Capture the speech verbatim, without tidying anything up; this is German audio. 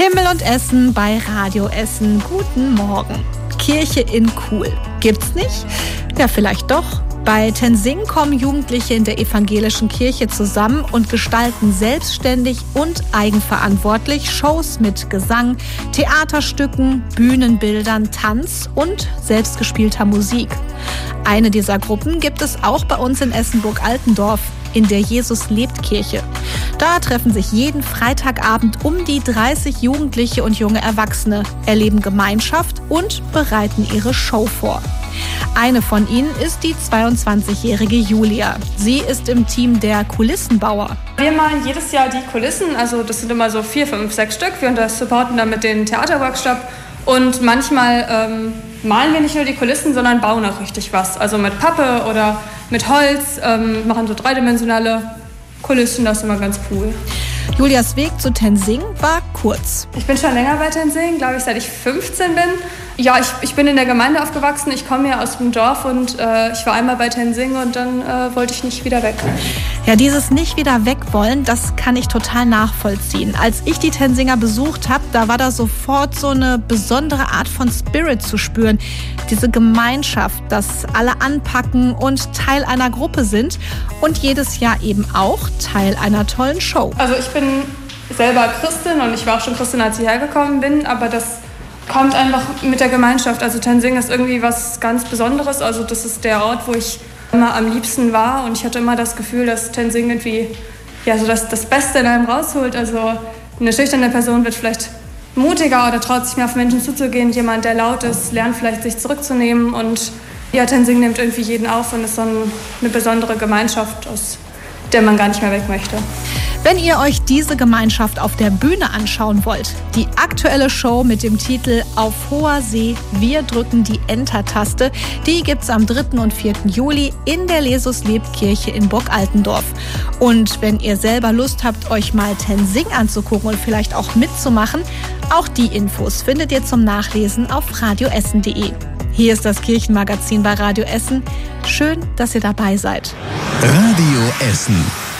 Himmel und Essen bei Radio Essen. Guten Morgen. Kirche in Kuhl. Gibt's nicht? Ja, vielleicht doch. Bei Tensing kommen Jugendliche in der evangelischen Kirche zusammen und gestalten selbstständig und eigenverantwortlich Shows mit Gesang, Theaterstücken, Bühnenbildern, Tanz und selbstgespielter Musik. Eine dieser Gruppen gibt es auch bei uns in Essenburg-Altendorf, in der Jesus-lebt-Kirche. Da treffen sich jeden Freitagabend um die dreißig Jugendliche und junge Erwachsene, erleben Gemeinschaft und bereiten ihre Show vor. Eine von ihnen ist die zweiundzwanzigjährige Julia. Sie ist im Team der Kulissenbauer. Wir malen jedes Jahr die Kulissen, also das sind immer so vier, fünf, sechs Stück. Wir das supporten dann mit den Theaterworkshop und manchmal ähm, malen wir nicht nur die Kulissen, sondern bauen auch richtig was. Also mit Pappe oder mit Holz, ähm, machen so dreidimensionale Kulissen, das ist immer ganz cool. Julias Weg zu Tensing war kurz. Ich bin schon länger bei Tensing, glaube ich, seit ich fünfzehn bin. Ja, ich, ich bin in der Gemeinde aufgewachsen, ich komme ja aus dem Dorf und äh, ich war einmal bei Tensing und dann äh, wollte ich nicht wieder weg. Ja, dieses nicht wieder weg wollen, das kann ich total nachvollziehen. Als ich die Tensinger besucht habe, da war da sofort so eine besondere Art von Spirit zu spüren. Diese Gemeinschaft, dass alle anpacken und Teil einer Gruppe sind und jedes Jahr eben auch Teil einer tollen Show. Also ich bin selber Christin und ich war auch schon Christin, als ich hergekommen bin, aber das kommt einfach mit der Gemeinschaft. Also Tensing ist irgendwie was ganz Besonderes. Also das ist der Ort, wo ich immer am liebsten war und ich hatte immer das Gefühl, dass Tensing irgendwie ja, so das, das Beste in einem rausholt. Also eine schüchterne Person wird vielleicht mutiger oder traut sich mehr auf Menschen zuzugehen. Jemand, der laut ist, lernt vielleicht sich zurückzunehmen und ja, Tensing nimmt irgendwie jeden auf und ist so eine besondere Gemeinschaft, aus der man gar nicht mehr weg möchte. Wenn ihr euch diese Gemeinschaft auf der Bühne anschauen wollt, die aktuelle Show mit dem Titel Auf hoher See, wir drücken die Enter-Taste, die gibt's am dritten und vierten Juli in der Jesus-lebt-Kirche in Burg-Altendorf. Und wenn ihr selber Lust habt, euch mal Tensing anzugucken und vielleicht auch mitzumachen, auch die Infos findet ihr zum Nachlesen auf radioessen punkt de. Hier ist das Kirchenmagazin bei Radio Essen. Schön, dass ihr dabei seid. Radio Essen.